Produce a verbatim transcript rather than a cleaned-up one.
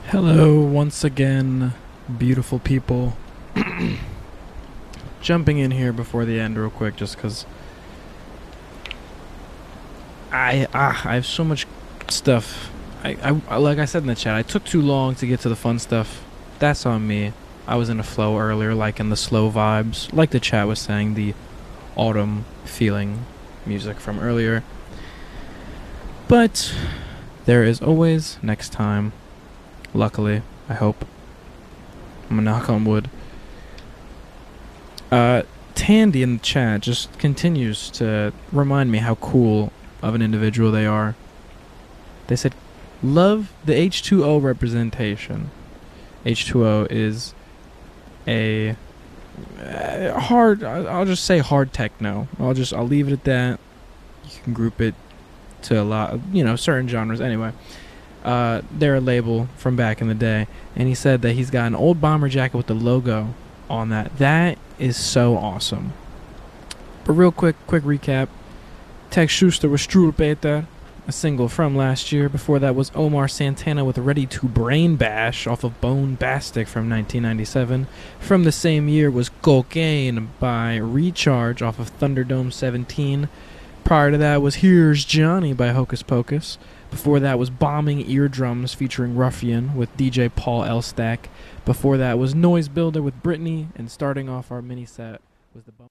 Hello, once again, beautiful people. Jumping in here before the end real quick just because I, ah, I have so much stuff. I, I, like I said in the chat, I took too long to get to the fun stuff. That's on me. I was in a flow earlier, like in the slow vibes. Like the chat was saying, the autumn feeling music from earlier. But there is always next time. Luckily, I hope. I'm gonna knock on wood. Uh, Tandy in the chat just continues to remind me how cool of an individual they are. They said, love the H two O representation. H two O is a uh, hard, I'll just say hard techno. I'll just, I'll leave it at that. You can group it to a lot of, you know, certain genres. Anyway. Uh, they're a label from back in the day, and he said that he's got an old bomber jacket with the logo on that. That is so awesome. But real quick, quick recap. Tex Schuster was Strudelpeter, a single from last year. Before that was Omar Santana with Ready to Brain Bash off of Bone Bastic from nineteen ninety-seven. From the same year was Cocaine by Recharge off of Thunderdome seventeen. Prior to that was Here's Johnny by Hocus Pocus. Before that was Bombing Eardrums featuring Ruffian with D J Paul Elstack. Before that was Noise Builder with Britney. And starting off our mini set was the...